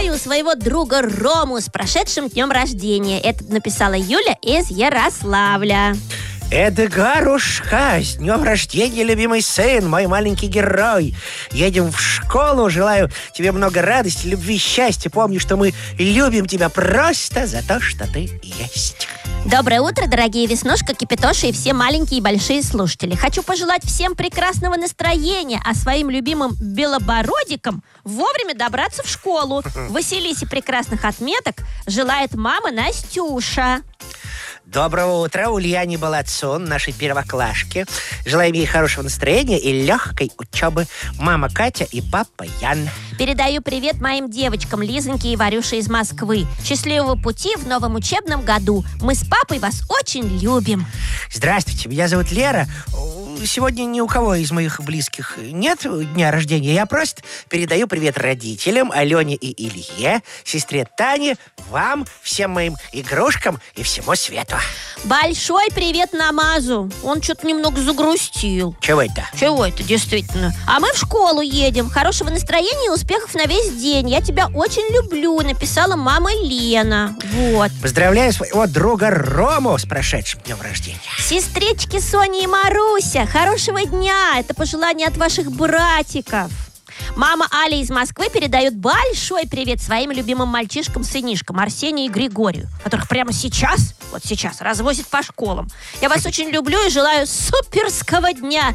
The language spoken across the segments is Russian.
Поздравляю своего друга Рому с прошедшим днем рождения. Это написала Юля из Ярославля. Эдгарушка, с днем рождения, любимый сын, мой маленький герой. Едем в школу, желаю тебе много радости, любви, счастья. Помни, что мы любим тебя просто за то, что ты есть. Доброе утро, дорогие Веснушка, Кипятоша и все маленькие и большие слушатели. Хочу пожелать всем прекрасного настроения, а своим любимым белобородикам вовремя добраться в школу. Василисе прекрасных отметок желает мама Настюша. Доброго утра, Ульяне Балацун, нашей первоклашке. Желаем ей хорошего настроения и легкой учебы. Мама Катя и папа Ян. Передаю привет моим девочкам Лизоньке и Варюше из Москвы. Счастливого пути в новом учебном году. Мы с папой вас очень любим. Здравствуйте, меня зовут Лера. Сегодня ни у кого из моих близких нет дня рождения. Я просто передаю привет родителям, Алене и Илье, сестре Тане, вам, всем моим игрушкам и всему свету. Большой привет Намазу. Он что-то немного загрустил. Чего это? Чего это, действительно? А мы в школу едем. Хорошего настроения и успехов на весь день. Я тебя очень люблю, написала мама Лена. Вот. Поздравляю своего друга Рому с прошедшим днем рождения. Сестрички Соня и Маруся, хорошего дня. Это пожелание от ваших братиков. Мама Аля из Москвы передает большой привет своим любимым мальчишкам-сынишкам Арсению и Григорию, которых прямо сейчас, вот сейчас, развозят по школам. Я вас очень люблю и желаю суперского дня.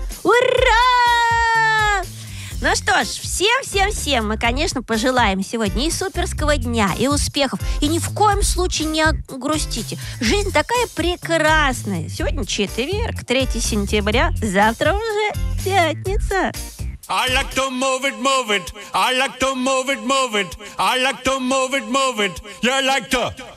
Ура! Ну что ж, всем мы, конечно, пожелаем сегодня и суперского дня, и успехов. И ни в коем случае не грустите. Жизнь такая прекрасная. Сегодня четверг, 3 сентября, завтра уже пятница. I like to move it, move it. I like to move it, move it. I like to move it, move it. You like to